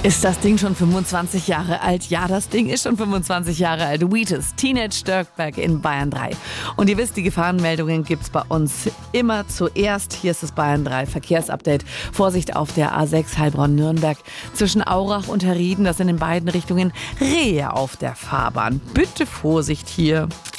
Ist das Ding schon 25 Jahre alt? Ja, das Ding ist schon 25 Jahre alt. Wheatus, Teenage Dirtbag in Bayern 3. Und ihr wisst, die Gefahrenmeldungen gibt's bei uns immer zuerst. Hier ist das Bayern 3 Verkehrsupdate. Vorsicht auf der A6 Heilbronn-Nürnberg. Zwischen Aurach und Herrieden, das sind in beiden Richtungen Rehe auf der Fahrbahn. Bitte Vorsicht hier.